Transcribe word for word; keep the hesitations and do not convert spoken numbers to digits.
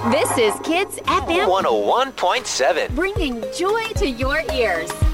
This is Kids F M one oh one point seven. bringing joy to your ears.